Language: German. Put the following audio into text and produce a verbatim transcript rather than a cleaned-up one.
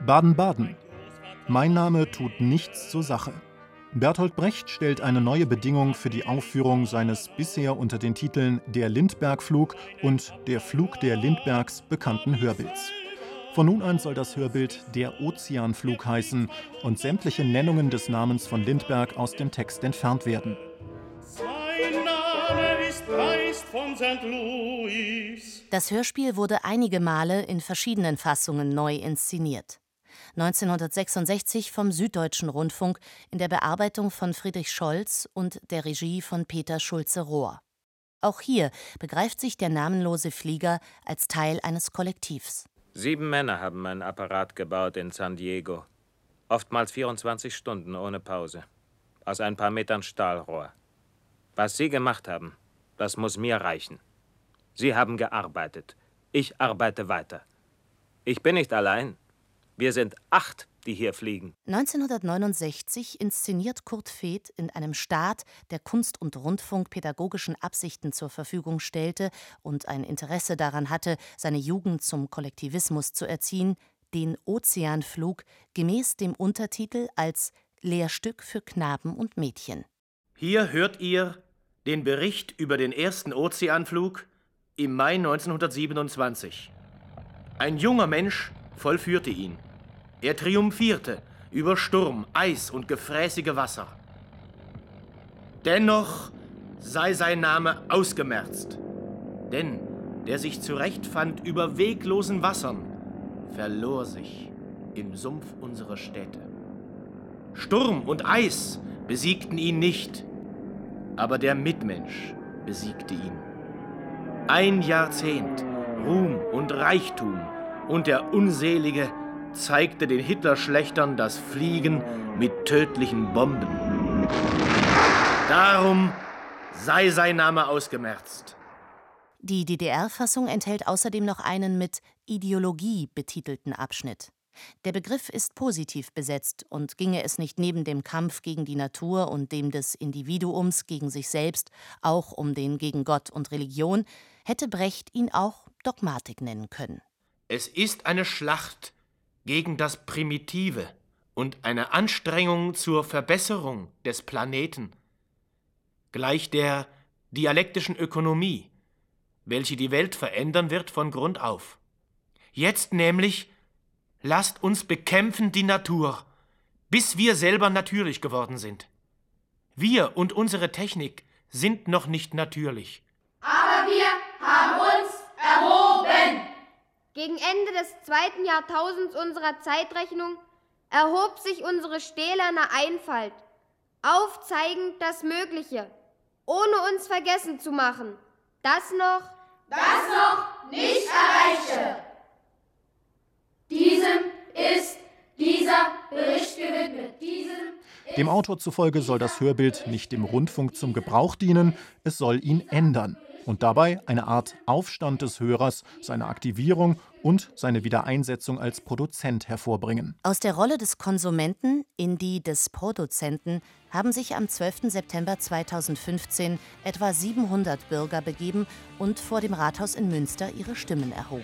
Baden-Baden. Mein Name tut nichts zur Sache. Bertolt Brecht stellt eine neue Bedingung für die Aufführung seines bisher unter den Titeln Der Lindbergh-Flug und Der Flug der Lindberghs bekannten Hörbilds. Von nun an soll das Hörbild Der Ozeanflug heißen und sämtliche Nennungen des Namens von Lindbergh aus dem Text entfernt werden. Sein Name ist Geist von Sankt Louis. Das Hörspiel wurde einige Male in verschiedenen Fassungen neu inszeniert. neunzehnhundertsechsundsechzig vom Süddeutschen Rundfunk in der Bearbeitung von Friedrich Scholz und der Regie von Peter Schulze-Rohr. Auch hier begreift sich der namenlose Flieger als Teil eines Kollektivs. Sieben Männer haben einen Apparat gebaut in San Diego. Oftmals vierundzwanzig Stunden ohne Pause. Aus ein paar Metern Stahlrohr. Was Sie gemacht haben, das muss mir reichen. Sie haben gearbeitet. Ich arbeite weiter. Ich bin nicht allein. Wir sind acht, die hier fliegen. neunzehnhundertneunundsechzig inszeniert Kurt Veith in einem Staat, der Kunst und Rundfunk pädagogischen Absichten zur Verfügung stellte und ein Interesse daran hatte, seine Jugend zum Kollektivismus zu erziehen, den Ozeanflug gemäß dem Untertitel als Lehrstück für Knaben und Mädchen. Hier hört ihr den Bericht über den ersten Ozeanflug im Mai neunzehnhundertsiebenundzwanzig. Ein junger Mensch vollführte ihn. Er triumphierte über Sturm, Eis und gefräßige Wasser. Dennoch sei sein Name ausgemerzt, denn der sich zurechtfand über weglosen Wassern, verlor sich im Sumpf unserer Städte. Sturm und Eis besiegten ihn nicht, aber der Mitmensch besiegte ihn. Ein Jahrzehnt Ruhm und Reichtum und der Unselige zeigte den Hitlerschlechtern das Fliegen mit tödlichen Bomben. Darum sei sein Name ausgemerzt. Die D D R-Fassung enthält außerdem noch einen mit Ideologie betitelten Abschnitt. Der Begriff ist positiv besetzt und ginge es nicht neben dem Kampf gegen die Natur und dem des Individuums gegen sich selbst auch um den gegen Gott und Religion, hätte Brecht ihn auch Dogmatik nennen können. Es ist eine Schlacht gegen das Primitive und eine Anstrengung zur Verbesserung des Planeten, gleich der dialektischen Ökonomie, welche die Welt verändern wird von Grund auf. Jetzt nämlich lasst uns bekämpfen die Natur, bis wir selber natürlich geworden sind. Wir und unsere Technik sind noch nicht natürlich. Aber wir haben uns erhoben. Gegen Ende des zweiten Jahrtausends unserer Zeitrechnung erhob sich unsere stählerne Einfalt, aufzeigend das Mögliche, ohne uns vergessen zu machen, das noch, das noch nicht erreichte. Diesem ist dieser Bericht gewidmet. Diesem Dem Autor zufolge soll das Hörbild nicht dem Rundfunk zum Gebrauch dienen, es soll ihn ändern. Und dabei eine Art Aufstand des Hörers, seine Aktivierung und seine Wiedereinsetzung als Produzent hervorbringen. Aus der Rolle des Konsumenten in die des Produzenten haben sich am zwölften September zweitausendfünfzehn etwa siebenhundert Bürger begeben und vor dem Rathaus in Münster ihre Stimmen erhoben.